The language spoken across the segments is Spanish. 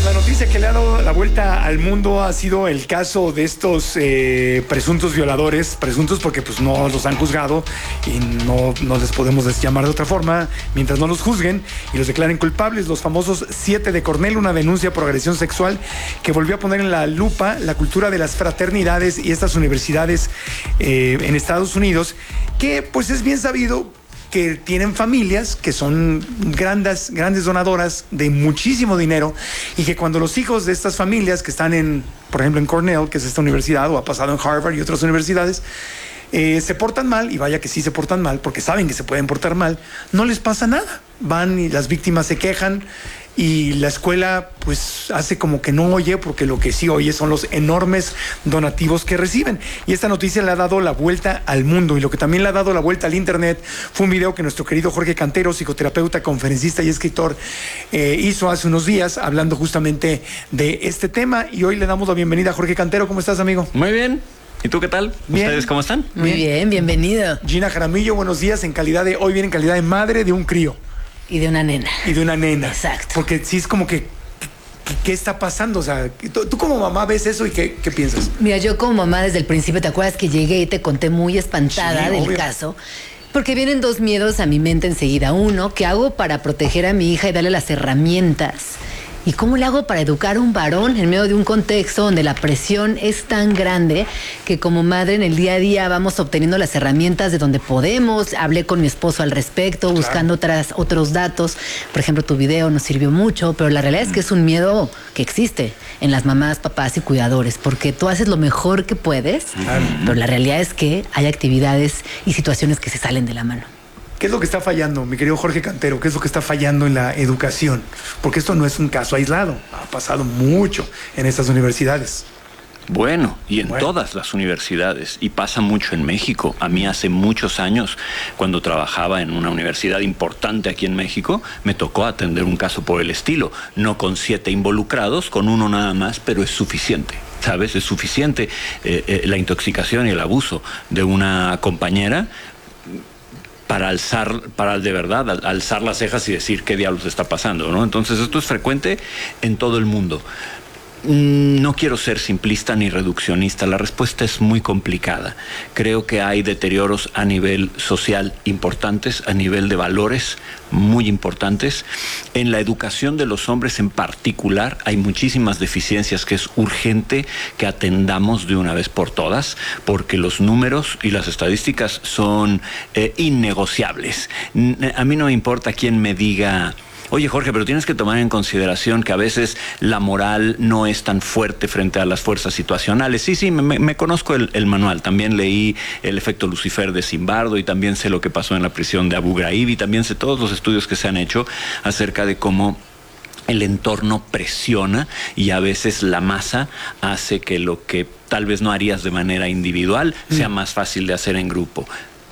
la noticia que le ha dado la vuelta al mundo ha sido el caso de estos presuntos violadores, presuntos porque pues no los han juzgado y no les podemos llamar de otra forma mientras no los juzguen y los declaren culpables. Los famosos 7 de Cornell, una denuncia por agresión sexual que volvió a poner en la lupa la cultura de las fraternidades y estas universidades en Estados Unidos, que pues es bien sabido que tienen familias que son grandes donadoras de muchísimo dinero y que cuando los hijos de estas familias que están por ejemplo, en Cornell, que es esta universidad, o ha pasado en Harvard y otras universidades, se portan mal, y vaya que sí se portan mal, porque saben que se pueden portar mal, no les pasa nada. Van y las víctimas se quejan y la escuela pues hace como que no oye, porque lo que sí oye son los enormes donativos que reciben. Y esta noticia le ha dado la vuelta al mundo, y lo que también le ha dado la vuelta al internet fue un video que nuestro querido Jorge Cantero, psicoterapeuta, conferencista y escritor, hizo hace unos días hablando justamente de este tema. Y hoy le damos la bienvenida a Jorge Cantero. ¿Cómo estás, amigo? Muy bien. ¿Y tú qué tal? Bien. ¿Ustedes cómo están? Muy bien, bienvenido. Gina Jaramillo, buenos días. Hoy viene en calidad de madre de un crío. Y de una nena. Y de una nena. Exacto. Porque sí es como que ¿qué está pasando? O sea, tú como mamá ves eso y ¿qué piensas? Mira, yo como mamá desde el principio, ¿te acuerdas que llegué y te conté muy espantada Sí, del obvio. caso? Porque vienen dos miedos a mi mente enseguida. Uno, ¿qué hago para proteger a mi hija y darle las herramientas? ¿Y cómo le hago para educar a un varón en medio de un contexto donde la presión es tan grande que como madre en el día a día vamos obteniendo las herramientas de donde podemos? Hablé con mi esposo al respecto, buscando otros datos. Por ejemplo, tu video nos sirvió mucho, pero la realidad es que es un miedo que existe en las mamás, papás y cuidadores, porque tú haces lo mejor que puedes, pero la realidad es que hay actividades y situaciones que se salen de la mano. ¿Qué es lo que está fallando, mi querido Jorge Cantero? ¿Qué es lo que está fallando en la educación? Porque esto no es un caso aislado. Ha pasado mucho en estas universidades. Bueno, y en todas las universidades, y pasa mucho en México. A mí hace muchos años, cuando trabajaba en una universidad importante aquí en México, me tocó atender un caso por el estilo. No con 7 involucrados, con uno nada más, pero es suficiente. ¿Sabes? Es suficiente la intoxicación y el abuso de una compañera para de verdad alzar las cejas y decir qué diablos está pasando, ¿no? Entonces esto es frecuente en todo el mundo. No quiero ser simplista ni reduccionista, la respuesta es muy complicada. Creo que hay deterioros a nivel social importantes, a nivel de valores muy importantes. En la educación de los hombres en particular hay muchísimas deficiencias que es urgente que atendamos de una vez por todas, porque los números y las estadísticas son innegociables. A mí no me importa quién me diga: oye, Jorge, pero tienes que tomar en consideración que a veces la moral no es tan fuerte frente a las fuerzas situacionales. Sí, me conozco el manual. También leí El efecto Lucifer de Zimbardo y también sé lo que pasó en la prisión de Abu Ghraib y también sé todos los estudios que se han hecho acerca de cómo el entorno presiona y a veces la masa hace que lo que tal vez no harías de manera individual sea más fácil de hacer en grupo.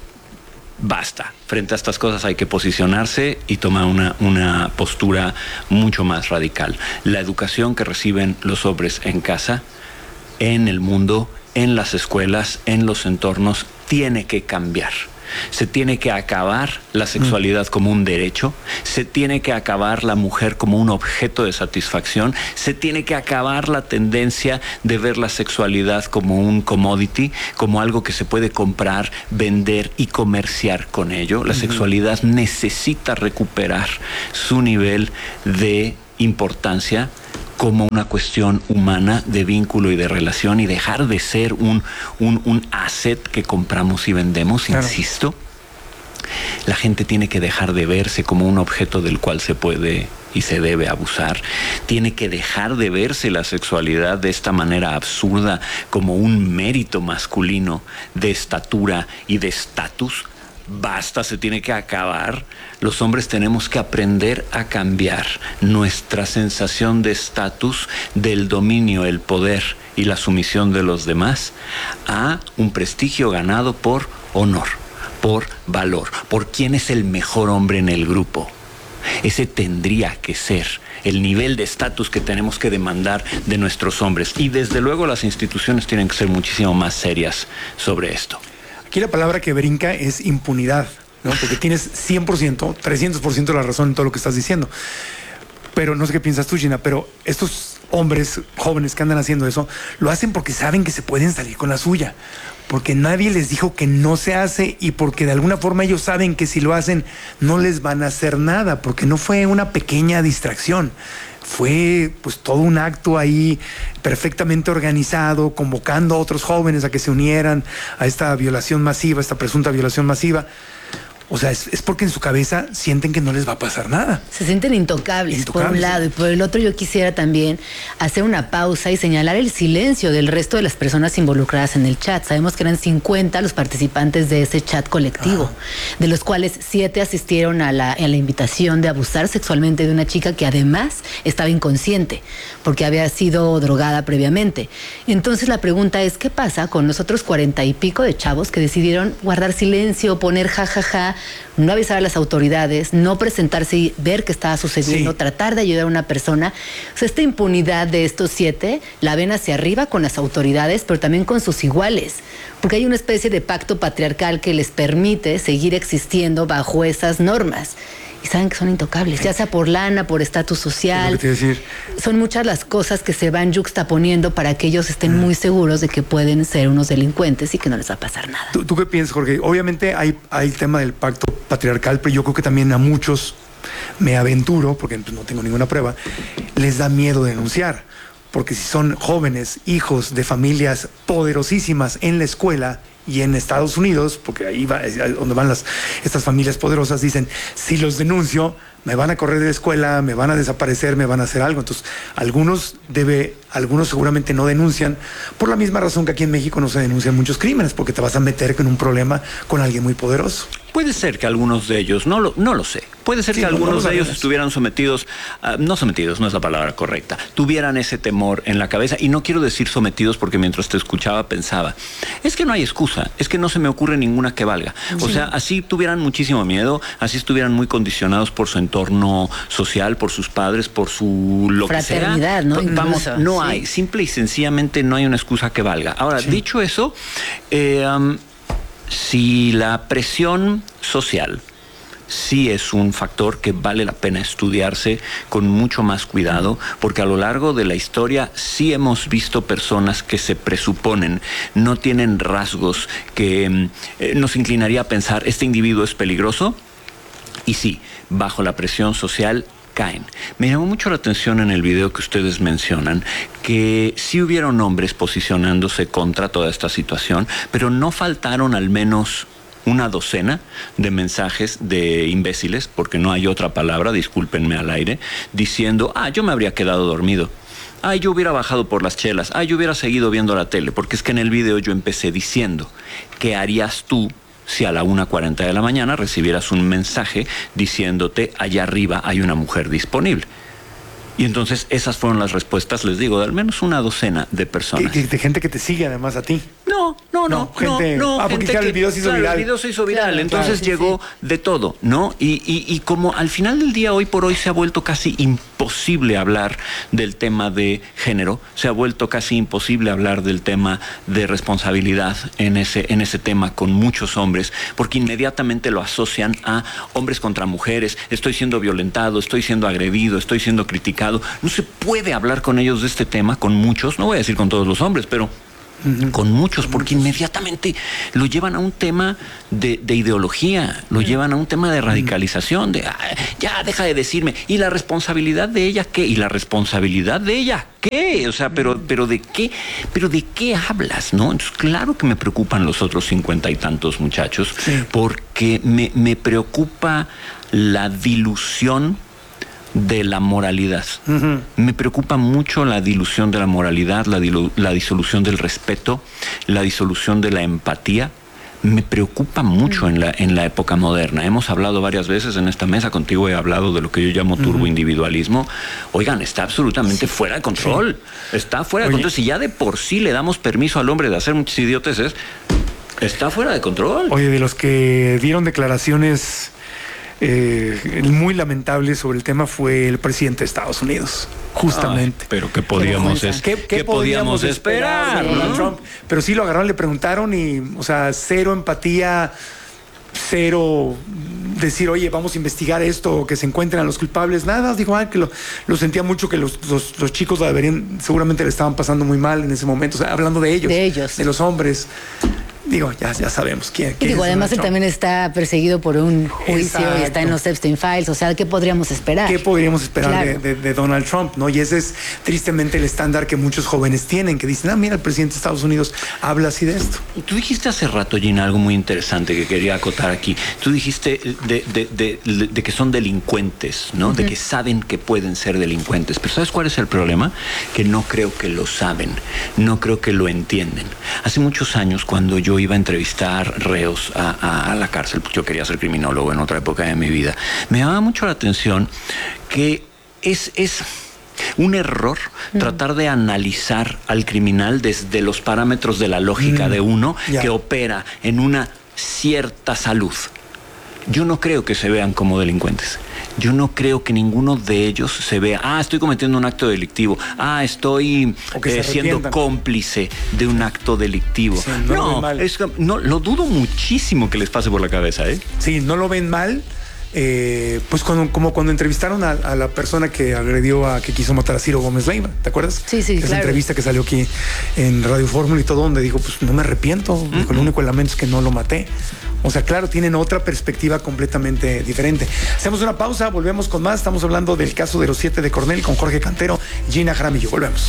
Basta. Frente a estas cosas hay que posicionarse y tomar una postura mucho más radical. La educación que reciben los hombres en casa, en el mundo, en las escuelas, en los entornos, tiene que cambiar. Se tiene que acabar la sexualidad como un derecho, se tiene que acabar la mujer como un objeto de satisfacción, se tiene que acabar la tendencia de ver la sexualidad como un commodity, como algo que se puede comprar, vender y comerciar con ello. La sexualidad necesita recuperar su nivel de importancia como una cuestión humana de vínculo y de relación y dejar de ser un asset que compramos y vendemos, claro. Insisto. La gente tiene que dejar de verse como un objeto del cual se puede y se debe abusar. Tiene que dejar de verse la sexualidad de esta manera absurda como un mérito masculino de estatura y de estatus. Basta, se tiene que acabar. Los hombres tenemos que aprender a cambiar nuestra sensación de estatus, del dominio, el poder y la sumisión de los demás a un prestigio ganado por honor, por valor, por quién es el mejor hombre en el grupo. Ese tendría que ser el nivel de estatus que tenemos que demandar de nuestros hombres. Y desde luego las instituciones tienen que ser muchísimo más serias sobre esto. Aquí la palabra que brinca es impunidad, ¿no? Porque tienes 100%, 300% de la razón en todo lo que estás diciendo. Pero no sé qué piensas tú, Gina, pero estos hombres jóvenes que andan haciendo eso, lo hacen porque saben que se pueden salir con la suya, porque nadie les dijo que no se hace y porque de alguna forma ellos saben que si lo hacen no les van a hacer nada, porque no fue una pequeña distracción. Fue pues todo un acto ahí perfectamente organizado, convocando a otros jóvenes a que se unieran a esta violación masiva, esta presunta violación masiva. O sea, es porque en su cabeza sienten que no les va a pasar nada. Se sienten intocables, por un lado, y por el otro yo quisiera también hacer una pausa y señalar el silencio del resto de las personas involucradas en el chat. Sabemos que eran 50 los participantes de ese chat colectivo, de los cuales 7 asistieron a la invitación de abusar sexualmente de una chica que además estaba inconsciente porque había sido drogada previamente. Entonces la pregunta es, ¿qué pasa con los otros 40 y pico de chavos que decidieron guardar silencio, poner jajaja, no avisar a las autoridades, no presentarse y ver qué estaba sucediendo, tratar de ayudar a una persona? O sea, esta impunidad de estos 7 la ven hacia arriba con las autoridades, pero también con sus iguales, porque hay una especie de pacto patriarcal que les permite seguir existiendo bajo esas normas. Y saben que son intocables, ya sea por lana, por estatus social. Son muchas las cosas que se van yuxtaponiendo para que ellos estén muy seguros de que pueden ser unos delincuentes y que no les va a pasar nada. ¿Tú qué piensas, Jorge? Obviamente hay el tema del pacto patriarcal, pero yo creo que también a muchos, me aventuro, porque no tengo ninguna prueba, les da miedo denunciar. Porque si son jóvenes, hijos de familias poderosísimas en la escuela y en Estados Unidos, porque ahí va donde van estas familias poderosas, dicen, si los denuncio, me van a correr de la escuela, me van a desaparecer, me van a hacer algo. Entonces, algunos seguramente no denuncian, por la misma razón que aquí en México no se denuncian muchos crímenes, porque te vas a meter en un problema con alguien muy poderoso. Puede ser que algunos de ellos, no lo sé, puede ser que algunos de ellos estuvieran sometidos, no sometidos, no es la palabra correcta, tuvieran ese temor en la cabeza, y no quiero decir sometidos porque mientras te escuchaba pensaba, es que no hay excusa, es que no se me ocurre ninguna que valga. O sea, así tuvieran muchísimo miedo, así estuvieran muy condicionados por su entorno social, por sus padres, por su lo que sea. Fraternidad, ¿no? Vamos, no hay, simple y sencillamente no hay una excusa que valga. Ahora, dicho eso, si la presión social sí es un factor que vale la pena estudiarse con mucho más cuidado, porque a lo largo de la historia sí hemos visto personas que se presuponen no tienen rasgos que nos inclinaría a pensar, este individuo es peligroso, y sí, bajo la presión social caen. Me llamó mucho la atención en el video que ustedes mencionan que sí hubieron hombres posicionándose contra toda esta situación, pero no faltaron al menos una docena de mensajes de imbéciles, porque no hay otra palabra, discúlpenme al aire, diciendo, yo me habría quedado dormido. Yo hubiera bajado por las chelas. Yo hubiera seguido viendo la tele, porque es que en el video yo empecé diciendo, ¿qué harías tú si a la 1:40 de la mañana recibieras un mensaje diciéndote allá arriba hay una mujer disponible? Y entonces esas fueron las respuestas, les digo, de al menos una docena de personas. De gente que te sigue además a ti. No. Porque el video se hizo viral. El video se hizo viral, entonces llegó de todo, ¿no? Y como al final del día, hoy por hoy, se ha vuelto casi imposible hablar del tema de género, se ha vuelto casi imposible hablar del tema de responsabilidad en ese tema con muchos hombres, porque inmediatamente lo asocian a hombres contra mujeres, estoy siendo violentado, estoy siendo agredido, estoy siendo criticado. No se puede hablar con ellos de este tema, con muchos, no voy a decir con todos los hombres, pero con muchos, porque inmediatamente lo llevan a un tema de ideología, lo llevan a un tema de radicalización, de ya deja de decirme, ¿y la responsabilidad de ella qué? ¿Y la responsabilidad de ella qué? O sea, pero de qué hablas, ¿no? Entonces, claro que me preocupan los otros 50 y tantos muchachos, porque me preocupa la dilución de la moralidad. Me preocupa mucho la dilución de la moralidad, la disolución del respeto, la disolución de la empatía. Me preocupa mucho en la época moderna. Hemos hablado varias veces en esta mesa, contigo he hablado de lo que yo llamo turboindividualismo. Oigan, está absolutamente fuera de control. Está fuera de control. Si ya de por sí le damos permiso al hombre de hacer muchas idioteces, está fuera de control. Oye, de los que dieron declaraciones muy lamentable sobre el tema fue el presidente de Estados Unidos, justamente. Pero ¿qué podíamos esperar? ¿No? Trump, pero sí lo agarraron, le preguntaron y, o sea, cero empatía, cero decir, oye, vamos a investigar esto, o que se encuentren a los culpables, nada, digo, que lo sentía mucho, que los chicos seguramente le estaban pasando muy mal en ese momento, o sea, hablando de ellos, de los hombres. Digo, ya sabemos quién y digo, además él también está perseguido por un juicio. Exacto. Y está en los Epstein Files. O sea, ¿qué podríamos esperar? ¿Qué podríamos esperar de Donald Trump? ¿No? Y ese es tristemente el estándar que muchos jóvenes tienen, que dicen, mira, el presidente de Estados Unidos habla así de esto. Tú dijiste hace rato, Gina, algo muy interesante que quería acotar aquí. Tú dijiste de que son delincuentes, ¿no? De que saben que pueden ser delincuentes. Pero ¿sabes cuál es el problema? Que no creo que lo saben. No creo que lo entienden. Hace muchos años, cuando yo iba a entrevistar reos a la cárcel, porque yo quería ser criminólogo en otra época de mi vida, me llamaba mucho la atención que es un error tratar de analizar al criminal desde los parámetros de la lógica de uno que opera en una cierta salud. Yo no creo que se vean como delincuentes. Yo no creo que ninguno de ellos se vea, estoy cometiendo un acto delictivo, estoy siendo cómplice de un acto delictivo. Sí, no, lo dudo muchísimo que les pase por la cabeza, ¿eh? Sí, no lo ven mal. Pues como cuando entrevistaron a la persona que agredió que quiso matar a Ciro Gómez Leiva, ¿te acuerdas? Sí, claro. Esa entrevista que salió aquí en Radio Fórmula y todo, donde dijo, pues no me arrepiento, el único lamento es que no lo maté. O sea, claro, tienen otra perspectiva completamente diferente. Hacemos una pausa, volvemos con más. Estamos hablando del caso de los 7 de Cornell con Jorge Cantero, Gina Jaramillo. Volvemos.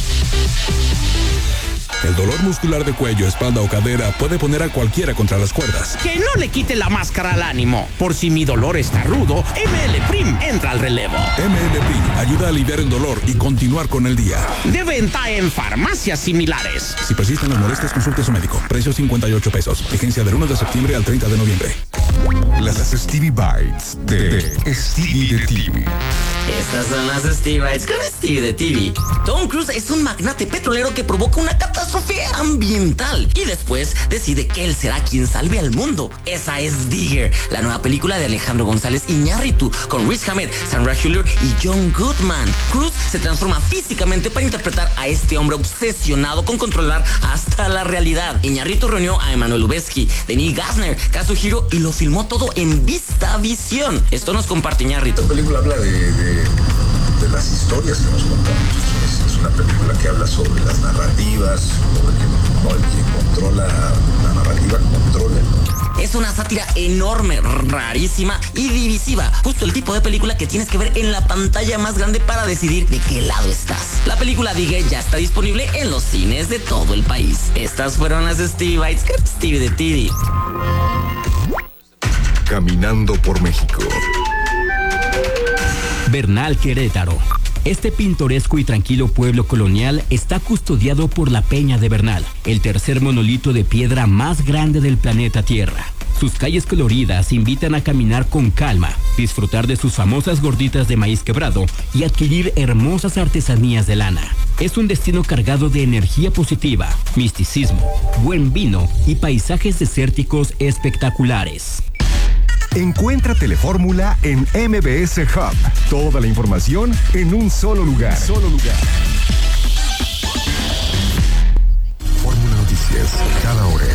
El dolor muscular de cuello, espalda o cadera puede poner a cualquiera contra las cuerdas. Que no le quite la máscara al ánimo. Por si mi dolor está rudo, ML Prim entra al relevo. ML Prim ayuda a aliviar el dolor y continuar con el día. De venta en farmacias similares. Si persisten las molestias, consulte a su médico. Precio $58. Vigencia del 1 de septiembre al 30 de noviembre. Las Stevie Bites de Stevie de TV. Estas son las Stevie Bites con Stevie de TV. Tom Cruise es un magnate petrolero que provoca una catástrofe ambiental y después decide que él será quien salve al mundo. Esa es Digger, la nueva película de Alejandro González Iñárritu con Riz Ahmed, Sandra Hüller y John Goodman. Cruise se transforma físicamente para interpretar a este hombre obsesionado con controlar hasta la realidad. Iñárritu reunió a Emmanuel Lubezki, Denis Gassner, Kazuhiro y lo filmó todo en VistaVision. Esto nos comparte Iñárritu. Esta película habla de las historias que nos contamos. Es una película que habla sobre las narrativas, sobre que el que controla la narrativa controla. Es una sátira enorme, rarísima y divisiva. Justo el tipo de película que tienes que ver en la pantalla más grande para decidir de qué lado estás. La película Digger ya está disponible en los cines de todo el país. Estas fueron las Stevie Bites con Stevie de TV. Caminando por México. Bernal, Querétaro. Este pintoresco y tranquilo pueblo colonial está custodiado por la Peña de Bernal, el tercer monolito de piedra más grande del planeta Tierra. Sus calles coloridas invitan a caminar con calma, disfrutar de sus famosas gorditas de maíz quebrado y adquirir hermosas artesanías de lana. Es un destino cargado de energía positiva, misticismo, buen vino y paisajes desérticos espectaculares. Encuentra Telefórmula en MBS Hub. Toda la información en un solo lugar. Fórmula Noticias, cada hora.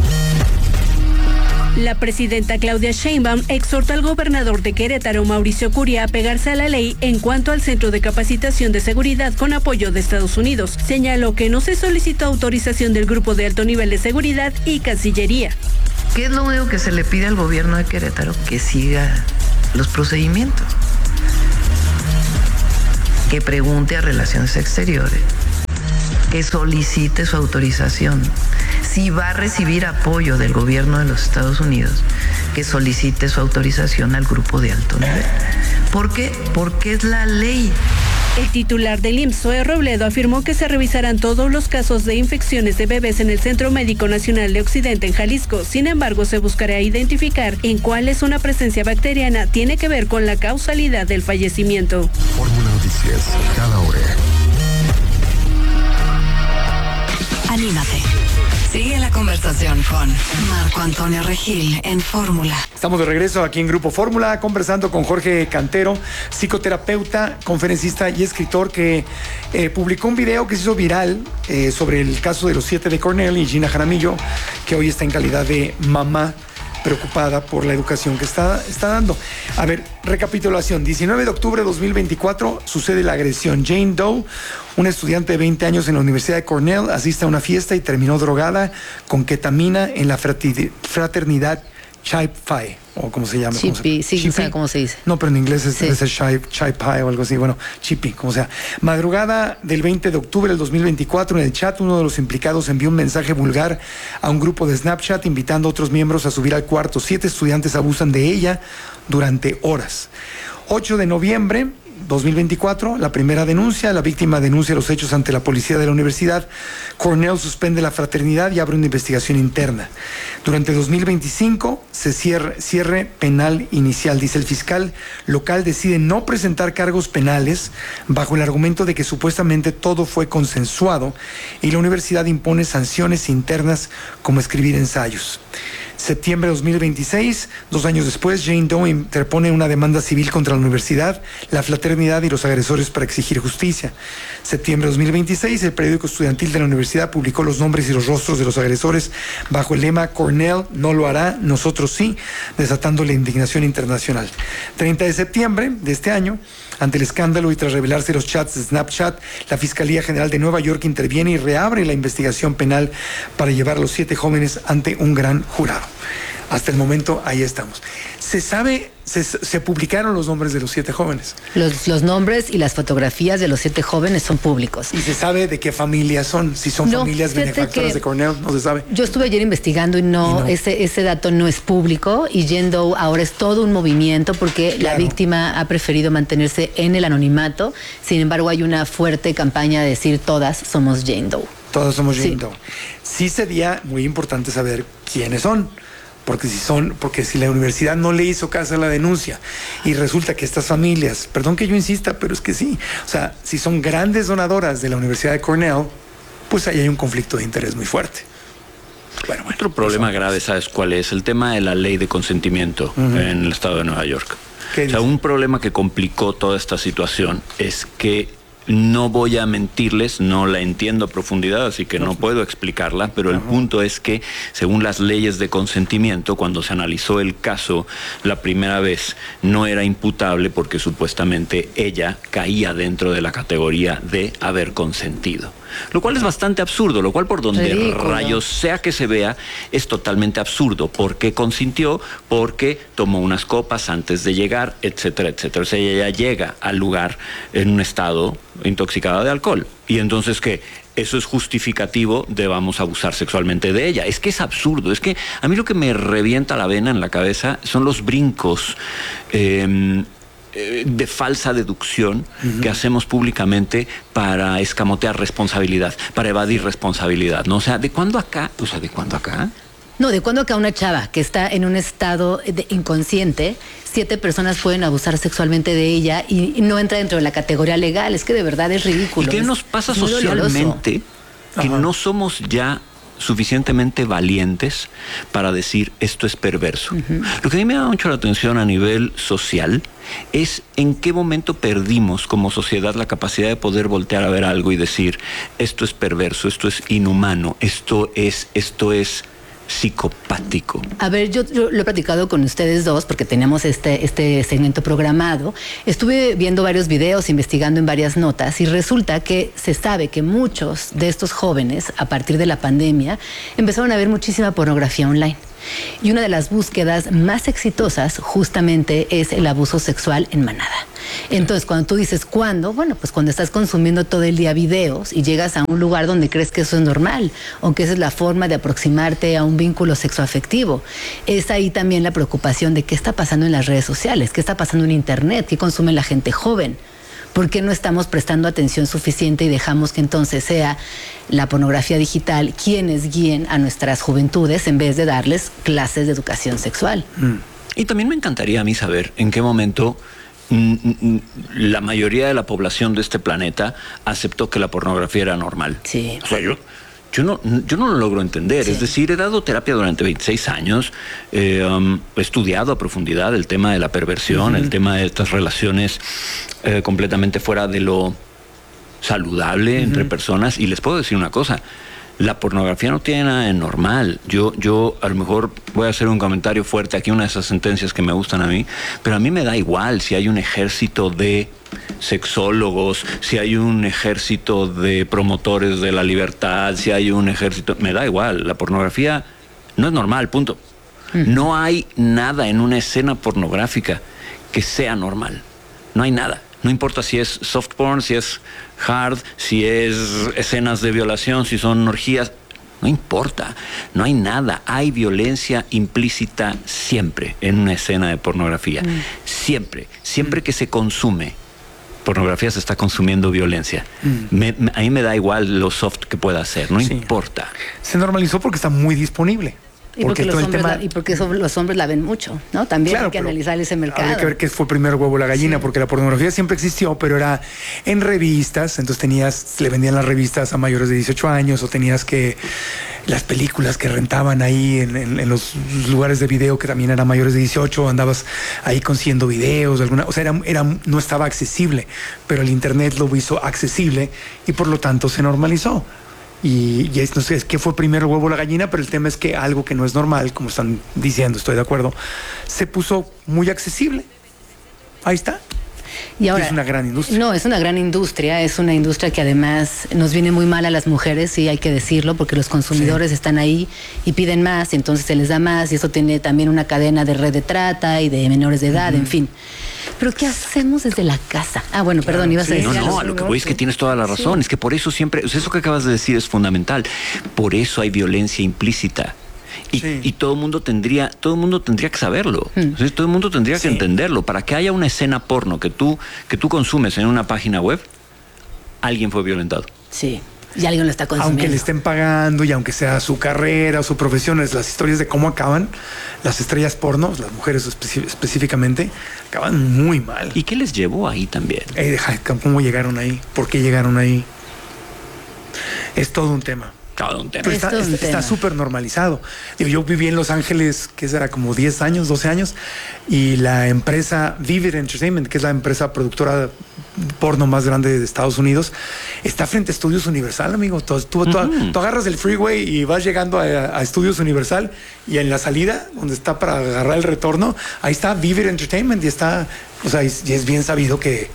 La presidenta Claudia Sheinbaum exhorta al gobernador de Querétaro, Mauricio Curi, a pegarse a la ley en cuanto al Centro de Capacitación de Seguridad con apoyo de Estados Unidos. Señaló que no se solicitó autorización del Grupo de Alto Nivel de Seguridad y Cancillería. ¿Qué es lo único que se le pide al gobierno de Querétaro? Que siga los procedimientos. Que pregunte a Relaciones Exteriores. Que solicite su autorización. Si va a recibir apoyo del gobierno de los Estados Unidos, que solicite su autorización al Grupo de Alto Nivel. ¿Por qué? Porque es la ley. El titular del IMSS, Zoe Robledo, afirmó que se revisarán todos los casos de infecciones de bebés en el Centro Médico Nacional de Occidente en Jalisco. Sin embargo, se buscará identificar en cuáles una presencia bacteriana tiene que ver con la causalidad del fallecimiento. Fórmula Noticias, cada hora. Anímate. Sigue la conversación con Marco Antonio Regil en Fórmula. Estamos de regreso aquí en Grupo Fórmula, conversando con Jorge Cantero, psicoterapeuta, conferencista y escritor, que publicó un video que se hizo viral sobre el caso de los 7 de Cornell, y Gina Jaramillo, que hoy está en calidad de mamá preocupada por la educación que está dando. A ver, recapitulación. 19 de octubre de 2024 sucede la agresión. Jane Doe, una estudiante de 20 años en la Universidad de Cornell, asiste a una fiesta y terminó drogada con ketamina en la fraternidad Chi Phi, o como se llama. Chippy, sí, no sé cómo se dice. No, pero en inglés es Chi Phi o algo así. Bueno, Chippy, como sea. Madrugada del 20 de octubre del 2024, en el chat, uno de los implicados envió un mensaje vulgar a un grupo de Snapchat invitando a otros miembros a subir al cuarto. 7 estudiantes abusan de ella durante horas. 8 de noviembre 2024, la primera denuncia. La víctima denuncia los hechos ante la policía de la universidad. Cornell suspende la fraternidad y abre una investigación interna. Durante 2025, se cierre penal inicial. Dice el fiscal local decide no presentar cargos penales bajo el argumento de que supuestamente todo fue consensuado y la universidad impone sanciones internas como escribir ensayos. Septiembre de 2026, 2 años después, Jane Doe interpone una demanda civil contra la universidad, la fraternidad y los agresores para exigir justicia. Septiembre de 2026, el periódico estudiantil de la universidad publicó los nombres y los rostros de los agresores bajo el lema Cornell no lo hará, nosotros sí, desatando la indignación internacional. 30 de septiembre de este año, ante el escándalo y tras revelarse los chats de Snapchat, la Fiscalía General de Nueva York interviene y reabre la investigación penal para llevar a los 7 jóvenes ante un gran jurado. Hasta el momento, ahí estamos. Se sabe, se publicaron los nombres de los 7 jóvenes. Los nombres y las fotografías de los 7 jóvenes son públicos. ¿Y se sabe de qué familias son? Si son familias benefactoras de Cornell, no se sabe. Yo estuve ayer investigando y no. Ese dato no es público, y Jane Doe ahora es todo un movimiento porque la víctima ha preferido mantenerse en el anonimato. Sin embargo, hay una fuerte campaña de decir todas somos Jane Doe. Todos somos Jane Doe. Sí sería muy importante saber quiénes son. Porque si la universidad no le hizo caso a la denuncia y resulta que estas familias, perdón que yo insista, pero es que sí, o sea, si son grandes donadoras de la Universidad de Cornell, pues ahí hay un conflicto de interés muy fuerte. Bueno, otro problema grave, ¿sabes cuál es? El tema de la ley de consentimiento en el estado de Nueva York. O sea, un problema que complicó toda esta situación es que no voy a mentirles, no la entiendo a profundidad, así que no puedo explicarla, pero el punto es que, según las leyes de consentimiento, cuando se analizó el caso la primera vez, no era imputable porque supuestamente ella caía dentro de la categoría de haber consentido. Lo cual es bastante absurdo, lo cual por donde rayos sea que se vea es totalmente absurdo. ¿Por qué consintió? Porque tomó unas copas antes de llegar, etcétera, etcétera. O sea, ella ya llega al lugar en un estado intoxicada de alcohol. Y entonces, ¿qué? Eso es justificativo de vamos a abusar sexualmente de ella. Es que es absurdo. Es que a mí lo que me revienta la vena en la cabeza son los brincos de falsa deducción que hacemos públicamente para escamotear responsabilidad, para evadir responsabilidad, ¿no? O sea, ¿de cuándo acá? O sea, ¿de cuándo acá? No, ¿de cuándo acá una chava que está en un estado inconsciente, 7 personas pueden abusar sexualmente de ella y no entra dentro de la categoría legal? Es que de verdad es ridículo. ¿Y qué nos pasa socialmente que no somos ya suficientemente valientes para decir esto es perverso? Lo que a mí me da mucho la atención a nivel social es en qué momento perdimos como sociedad la capacidad de poder voltear a ver algo y decir esto es perverso, esto es inhumano, esto es psicopático. A ver, yo lo he platicado con ustedes dos porque tenemos este segmento programado. Estuve viendo varios videos, investigando en varias notas, y resulta que se sabe que muchos de estos jóvenes, a partir de la pandemia, empezaron a ver muchísima pornografía online. Y una de las búsquedas más exitosas justamente es el abuso sexual en manada. Entonces, cuando tú dices ¿cuándo? Bueno, pues cuando estás consumiendo todo el día videos y llegas a un lugar donde crees que eso es normal o que esa es la forma de aproximarte a un vínculo sexoafectivo. Es ahí también la preocupación de qué está pasando en las redes sociales, qué está pasando en internet, qué consume la gente joven. ¿Por qué no estamos prestando atención suficiente y dejamos que entonces sea la pornografía digital quienes guíen a nuestras juventudes en vez de darles clases de educación sexual? Y también me encantaría a mí saber en qué momento la mayoría de la población de este planeta aceptó que la pornografía era normal. Sí. O sea, yo no lo logro entender. Sí. Es decir, he dado terapia durante 26 años, he estudiado a profundidad el tema de la perversión, el tema de estas relaciones completamente fuera de lo saludable entre personas, y les puedo decir una cosa, La pornografía no tiene nada de normal. Yo a lo mejor voy a hacer un comentario fuerte aquí, una de esas sentencias que me gustan a mí, pero a mí me da igual si hay un ejército de sexólogos, si hay un ejército de promotores de la libertad, si hay un ejército... Me da igual, la pornografía no es normal, punto. No hay nada en una escena pornográfica que sea normal. No hay nada. No importa si es soft porn, si es hard, si es escenas de violación, si son orgías. No importa. No hay nada. Hay violencia implícita siempre en una escena de pornografía. Siempre. Siempre que se consume pornografía se está consumiendo violencia. A mí me da igual lo soft que pueda ser. No importa. Se normalizó porque está muy disponible. Y porque los hombres la ven mucho, ¿no? También hay que analizar ese mercado. Habría que ver qué fue primero el huevo o la gallina, porque la pornografía siempre existió, pero era en revistas, entonces le vendían las revistas a mayores de 18 años, o tenías que las películas que rentaban ahí en los lugares de video que también eran mayores de 18, andabas ahí consiguiendo videos, o sea, no estaba accesible, pero el internet lo hizo accesible y por lo tanto se normalizó. Y no sé qué fue primero el huevo o la gallina, pero el tema es que algo que no es normal, como están diciendo, estoy de acuerdo, se puso muy accesible. Ahí está. Y ahora, es una gran industria. No, es una gran industria, es una industria que además nos viene muy mal a las mujeres, sí, hay que decirlo, porque los consumidores están ahí y piden más, y entonces se les da más, y eso tiene también una cadena de red de trata y de menores de edad, en fin. Pero ¿qué hacemos desde la casa? Bueno, perdón, ibas a decir. No, a lo que voy es que tienes toda la razón, es que por eso siempre, eso que acabas de decir es fundamental, por eso hay violencia implícita. Y todo el mundo tendría que saberlo. Entonces, todo el mundo tendría que entenderlo. Para que haya una escena porno que tú consumes en una página web, alguien fue violentado. Sí. Y alguien lo está consumiendo. Aunque le estén pagando y aunque sea su carrera o su profesión, las historias de cómo acaban las estrellas porno, las mujeres específicamente, acaban muy mal. ¿Y qué les llevó ahí también? ¿Cómo llegaron ahí? ¿Por qué llegaron ahí? Es todo un tema. Pero está súper normalizado. Yo viví en Los Ángeles, que era como 10 años, 12 años, y la empresa Vivid Entertainment, que es la empresa productora porno más grande de Estados Unidos, está frente a Estudios Universal, amigo. Tú agarras el freeway y vas llegando a Estudios Universal, y en la salida, donde está para agarrar el retorno, ahí está Vivid Entertainment, y está, y es bien sabido que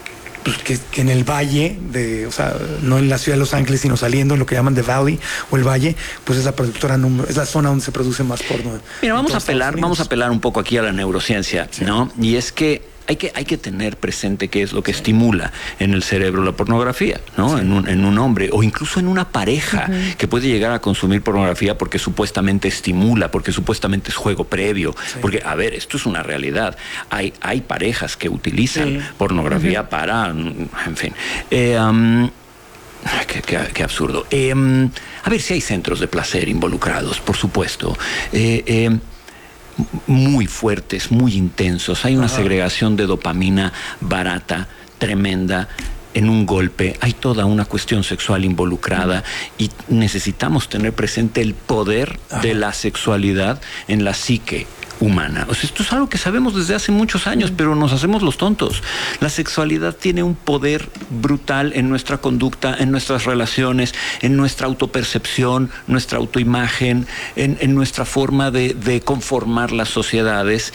en el valle no en la ciudad de Los Ángeles, sino saliendo en lo que llaman The Valley o el valle, pues es la productora es la zona donde se produce más porno. Mira, vamos a apelar un poco aquí a la neurociencia, ¿no? Y es que hay que tener presente qué es lo que estimula en el cerebro la pornografía, ¿no? En un hombre o incluso en una pareja que puede llegar a consumir pornografía porque supuestamente estimula, porque supuestamente es juego previo, porque, a ver, esto es una realidad. Hay parejas que utilizan pornografía para, en fin. Qué absurdo. A ver si hay centros de placer involucrados, por supuesto. Muy fuertes, muy intensos. Hay una segregación de dopamina barata, tremenda, en un golpe. Hay toda una cuestión sexual involucrada y necesitamos tener presente el poder de la sexualidad en la psique humana. O sea, esto es algo que sabemos desde hace muchos años, pero nos hacemos los tontos. La sexualidad tiene un poder brutal en nuestra conducta, en nuestras relaciones, en nuestra autopercepción, nuestra autoimagen, en nuestra forma de conformar las sociedades.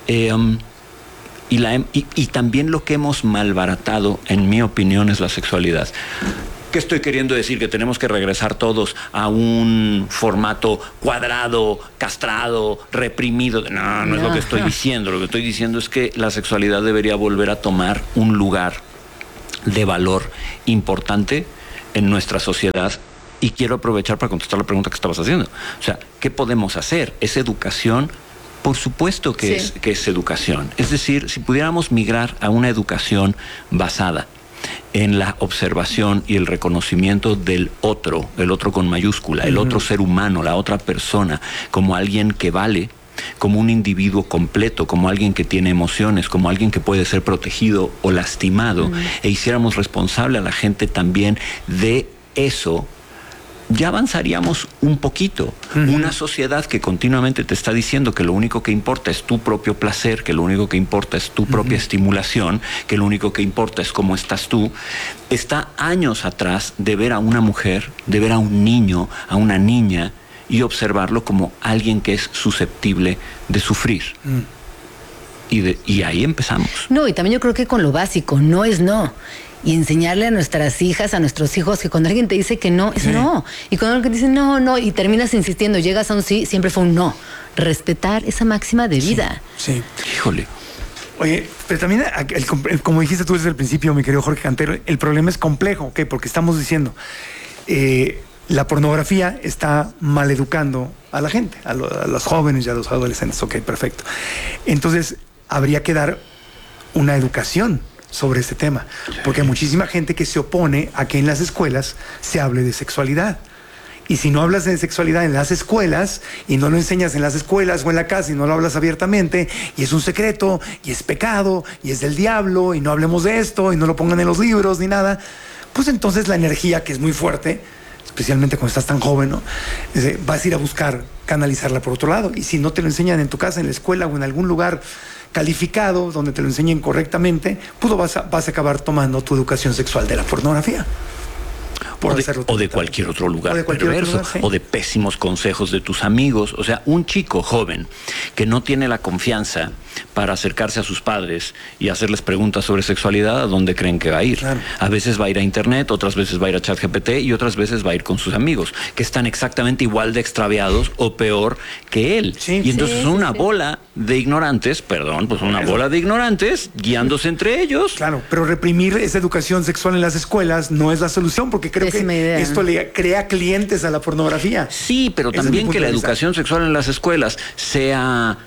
Y también lo que hemos malbaratado, en mi opinión, es la sexualidad. ¿Qué estoy queriendo decir? ¿Que tenemos que regresar todos a un formato cuadrado, castrado, reprimido? No es lo que estoy diciendo. Lo que estoy diciendo es que la sexualidad debería volver a tomar un lugar de valor importante en nuestra sociedad. Y quiero aprovechar para contestar la pregunta que estabas haciendo. O sea, ¿qué podemos hacer? ¿Es educación? Por supuesto que es educación. Es decir, si pudiéramos migrar a una educación basada en la observación y el reconocimiento del otro con mayúscula, el otro ser humano, la otra persona, como alguien que vale, como un individuo completo, como alguien que tiene emociones, como alguien que puede ser protegido o lastimado, e hiciéramos responsable a la gente también de eso, ya avanzaríamos un poquito. Una sociedad que continuamente te está diciendo que lo único que importa es tu propio placer, que lo único que importa es tu propia estimulación, que lo único que importa es cómo estás tú, está años atrás de ver a una mujer, de ver a un niño, a una niña, y observarlo como alguien que es susceptible de sufrir. Y ahí empezamos. No, y también yo creo que con lo básico, no es no. Y enseñarle a nuestras hijas, a nuestros hijos, que cuando alguien te dice que no, es no. Y cuando alguien te dice no, y terminas insistiendo, llegas a un sí, siempre fue un no. Respetar esa máxima de vida. Sí. Híjole. Oye, pero también, como dijiste tú desde el principio, mi querido Jorge Cantero, el problema es complejo, ¿ok? Porque estamos diciendo, la pornografía está maleducando a la gente, a los jóvenes y a los adolescentes. Ok, perfecto. Entonces, habría que dar una educación sobre este tema, porque hay muchísima gente que se opone a que en las escuelas se hable de sexualidad. Y si no hablas de sexualidad en las escuelas y no lo enseñas en las escuelas o en la casa y no lo hablas abiertamente y es un secreto y es pecado y es del diablo y no hablemos de esto y no lo pongan en los libros ni nada, pues entonces la energía, que es muy fuerte, especialmente cuando estás tan joven, ¿no? Vas a ir a buscar canalizarla por otro lado. Y si no te lo enseñan en tu casa, en la escuela o en algún lugar calificado donde te lo enseñen correctamente, pues vas a acabar tomando tu educación sexual de la pornografía. O de cualquier otro lugar perverso, o de pésimos consejos de tus amigos. O sea, un chico joven que no tiene la confianza para acercarse a sus padres y hacerles preguntas sobre sexualidad, ¿a dónde creen que va a ir? Claro. A veces va a ir a internet, otras veces va a ir a ChatGPT y otras veces va a ir con sus amigos, que están exactamente igual de extraviados o peor que él. Y entonces son una bola de ignorantes, bola de ignorantes guiándose entre ellos. Claro, pero reprimir esa educación sexual en las escuelas no es la solución, porque creo que esto le crea clientes a la pornografía. Sí, pero también que la educación sexual en las escuelas sea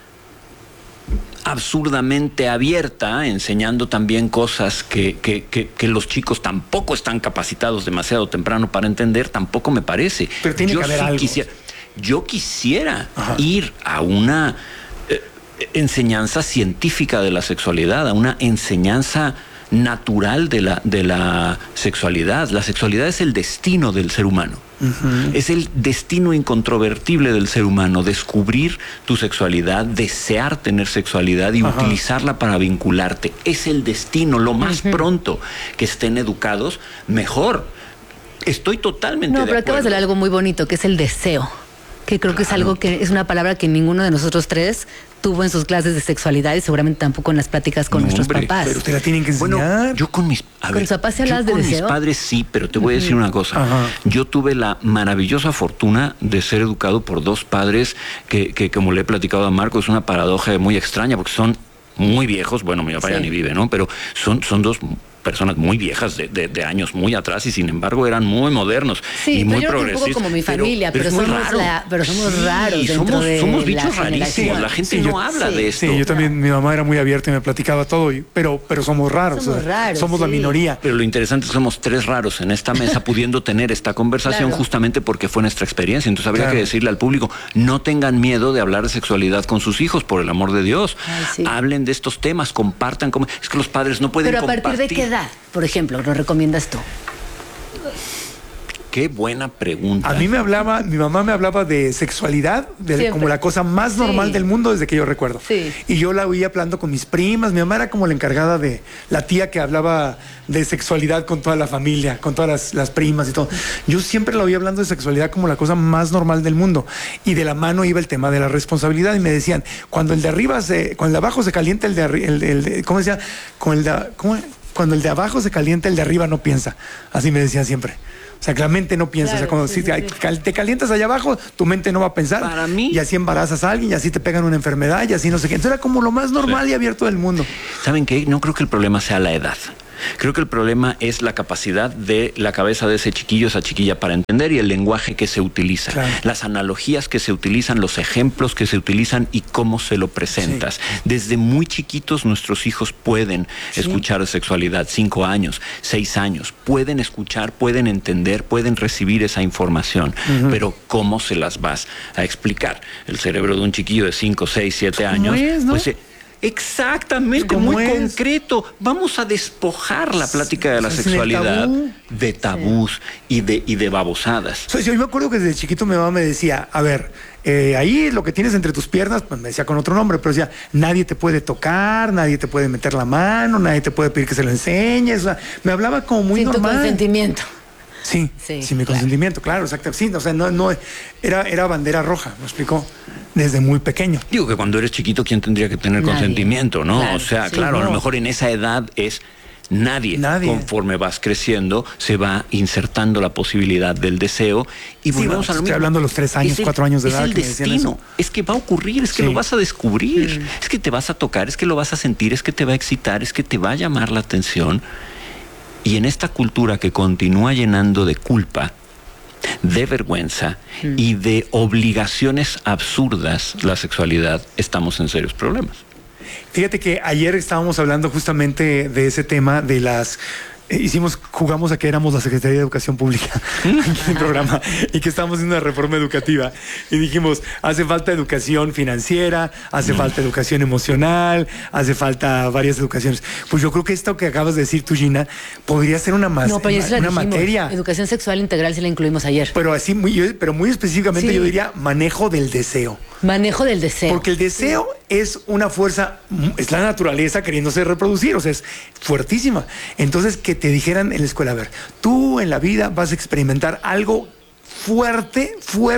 absurdamente abierta, enseñando también cosas que los chicos tampoco están capacitados demasiado temprano para entender, tampoco me parece. Pero tiene que haber algo. Yo quisiera ir a una enseñanza científica de la sexualidad, a una enseñanza natural de la sexualidad. La sexualidad es el destino del ser humano. Es el destino incontrovertible del ser humano, descubrir tu sexualidad, desear tener sexualidad y utilizarla para vincularte. Es el destino. Lo más pronto que estén educados, mejor. Estoy totalmente de acuerdo. No, pero acabas de hablar algo muy bonito, que es el deseo. Que creo que es algo que es una palabra que ninguno de nosotros tres tuvo en sus clases de sexualidad y seguramente tampoco en las pláticas con nuestros papás. Pero te la tienen que enseñar. Bueno, yo con mis padres sí, pero te voy a decir una cosa. Yo tuve la maravillosa fortuna de ser educado por dos padres que como le he platicado a Marco, es una paradoja muy extraña porque son muy viejos. Bueno, mi papá ya ni vive, ¿no? Pero son dos personas muy viejas de años muy atrás y sin embargo eran muy modernos y muy progresistas. Un poco como mi familia, pero somos raros. Somos bichos rarísimos. La gente no habla de esto. Sí, yo también, mi mamá era muy abierta y me platicaba todo, pero somos raros. Somos la minoría. Pero lo interesante es que somos tres raros en esta mesa pudiendo tener esta conversación justamente porque fue nuestra experiencia. Entonces habría que decirle al público, no tengan miedo de hablar de sexualidad con sus hijos, por el amor de Dios. Hablen de estos temas, compartan. Es que los padres no pueden compartir. ¿Pero a partir de qué edad, por ejemplo, lo recomiendas tú? Qué buena pregunta. A mí mi mamá me hablaba de sexualidad como la cosa más normal del mundo desde que yo recuerdo. Y yo la oía hablando con mis primas. Mi mamá era como la encargada de la tía que hablaba de sexualidad con toda la familia, con todas las primas y todo. Yo siempre la oía hablando de sexualidad como la cosa más normal del mundo. Y de la mano iba el tema de la responsabilidad. Y me decían, cuando el de abajo se calienta ¿cómo decía? Cuando el de abajo se calienta, el de arriba no piensa. Así me decían siempre. O sea, que la mente no piensa. Claro, o sea, cuando te calientas allá abajo, tu mente no va a pensar. Para mí. Y así embarazas a alguien, y así te pegan una enfermedad, y así no sé qué. Entonces era como lo más normal y abierto del mundo. ¿Saben qué? No creo que el problema sea la edad. Creo que el problema es la capacidad de la cabeza de ese chiquillo, esa chiquilla para entender y el lenguaje que se utiliza, las analogías que se utilizan, los ejemplos que se utilizan y cómo se lo presentas. Desde muy chiquitos nuestros hijos pueden escuchar de sexualidad, 5 años, 6 años, pueden escuchar, pueden entender, pueden recibir esa información, pero ¿cómo se las vas a explicar? El cerebro de un chiquillo de 5, 6, 7 años, Exactamente, muy concreto. Vamos a despojar la plática de la sexualidad de tabús y de babosadas. Yo me acuerdo que desde chiquito mi mamá me decía, a ver, ahí lo que tienes entre tus piernas, pues me decía con otro nombre, pero decía, nadie te puede tocar, nadie te puede meter la mano, nadie te puede pedir que se lo enseñes. O sea, me hablaba como muy normal. Sin tu consentimiento. Sí, sin mi consentimiento, claro, exacto. Sí, o sea, no era bandera roja, ¿me explicó? Desde muy pequeño. Digo que cuando eres chiquito, ¿quién tendría que tener consentimiento, no? Claro, o sea, a lo mejor en esa edad es nadie. Conforme vas creciendo, se va insertando la posibilidad del deseo y volvemos a lo mismo. Estoy hablando de los 3 años, 4 años de edad. Es el destino, es que va a ocurrir, es que lo vas a descubrir, es que te vas a tocar, es que lo vas a sentir, es que te va a excitar, es que te va a llamar la atención. Y en esta cultura que continúa llenando de culpa, de vergüenza y de obligaciones absurdas la sexualidad, estamos en serios problemas. Fíjate que ayer estábamos hablando justamente de ese tema de las... jugamos a que éramos la Secretaría de Educación Pública en el programa y que estábamos haciendo una reforma educativa y dijimos, hace falta educación financiera, hace falta educación emocional, hace falta varias educaciones. Pues yo creo que esto que acabas de decir tú, Gina, podría ser una materia. Educación sexual integral, sí la incluimos ayer. Pero así, muy específicamente yo diría manejo del deseo. Manejo del deseo. Porque el deseo es una fuerza, es la naturaleza queriéndose reproducir, o sea, es fuertísima. Entonces, que te dijeran en la escuela, a ver, tú en la vida vas a experimentar algo fuerte,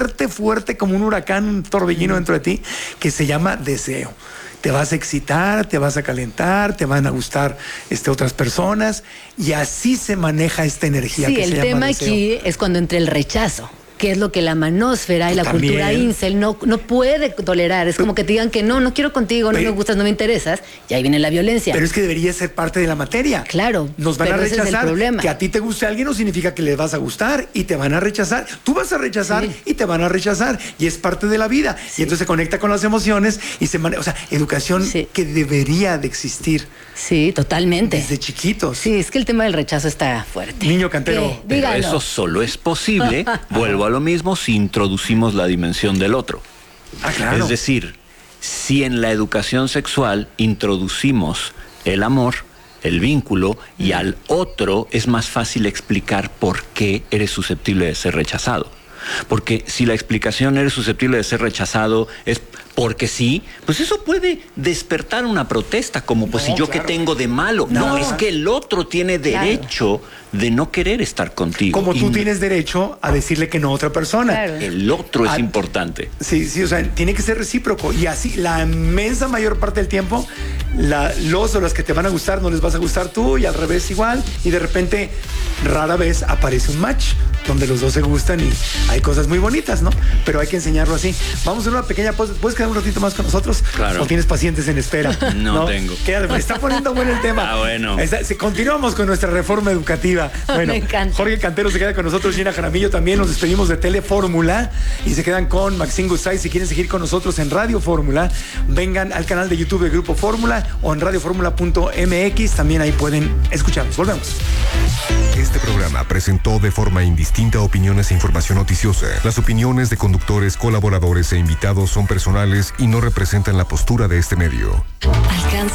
como un huracán, un torbellino dentro de ti, que se llama deseo. Te vas a excitar, te vas a calentar, te van a gustar otras personas, y así se maneja esta energía que se llama deseo. Sí, el tema aquí es cuando entra el rechazo, que es lo que la manósfera y la cultura incel no puede tolerar. Es como que te digan que no quiero contigo, no me gustas, no me interesas, y ahí viene la violencia. Pero es que debería ser parte de la materia. Claro. Nos van a rechazar. Que a ti te guste alguien no significa que le vas a gustar, y te van a rechazar. Tú vas a rechazar y te van a rechazar, y es parte de la vida. Y entonces se conecta con las emociones y o sea, educación que debería de existir. Sí, totalmente. Desde chiquitos. Sí, es que el tema del rechazo está fuerte. Niño cantero. Pero eso solo es posible, vuelvo a lo mismo, si introducimos la dimensión del otro. Claro. Es decir, si en la educación sexual introducimos el amor, el vínculo, y al otro es más fácil explicar por qué eres susceptible de ser rechazado. Porque si la explicación eres susceptible de ser rechazado es porque sí, pues eso puede despertar una protesta, como pues si yo qué tengo de malo. No, es que el otro tiene derecho de no querer estar contigo. Como tú tienes derecho a decirle que no a otra persona. Claro. El otro es importante. Sí, o sea, tiene que ser recíproco. Y así, la inmensa mayor parte del tiempo, los o las que te van a gustar no les vas a gustar tú, y al revés igual. Y de repente, rara vez aparece un match donde los dos se gustan y hay cosas muy bonitas, ¿no? Pero hay que enseñarlo así. Vamos a hacer una pequeña pausa. ¿Puedes quedar un ratito más con nosotros? Claro. ¿O tienes pacientes en espera? No tengo. Quédate, me está poniendo bueno el tema. Bueno. Continuamos con nuestra reforma educativa. Bueno, me encanta. Jorge Cantero se queda con nosotros, Gina Jaramillo también. Nos despedimos de Telefórmula y se quedan con Maxine Gusay. Si quieren seguir con nosotros en Radio Fórmula, vengan al canal de YouTube de Grupo Fórmula o en radioformula.mx. También ahí pueden escucharnos. Volvemos. Este programa presentó de forma indistinta opiniones e información noticiosa. Las opiniones de conductores, colaboradores e invitados son personales y no representan la postura de este medio.